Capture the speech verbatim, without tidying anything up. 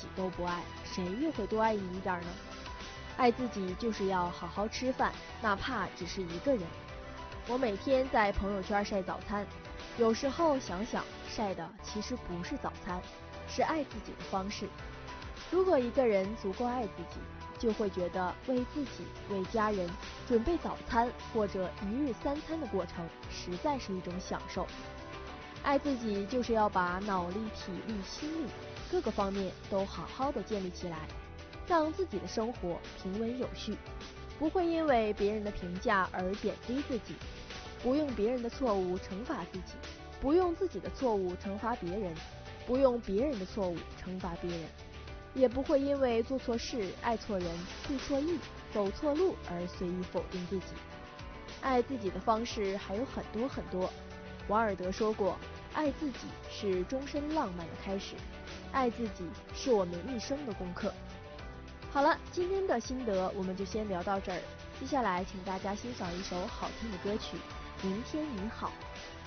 己都不爱，谁又会多爱你一点呢？爱自己就是要好好吃饭，哪怕只是一个人。我每天在朋友圈晒早餐，有时候想想，晒的其实不是早餐，是爱自己的方式。如果一个人足够爱自己，就会觉得为自己、为家人准备早餐或者一日三餐的过程，实在是一种享受。爱自己就是要把脑力、体力、心力各个方面都好好的建立起来，让自己的生活平稳有序，不会因为别人的评价而贬低自己，不用别人的错误惩罚自己，不用自己的错误惩罚别人，不用别人的错误惩罚别人，也不会因为做错事、爱错人、注错意、走错路而随意否定自己。爱自己的方式还有很多很多。王尔德说过，爱自己是终身浪漫的开始，爱自己是我们一生的功课。好了，今天的心得我们就先聊到这儿，接下来请大家欣赏一首好听的歌曲《明天你好》。